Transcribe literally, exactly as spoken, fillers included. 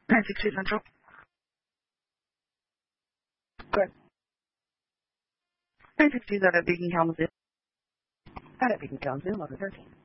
nine six two Central. Good. nine six two is at Beacon Kalamazoo. At Beacon Kalamazoo, eleven thirteen.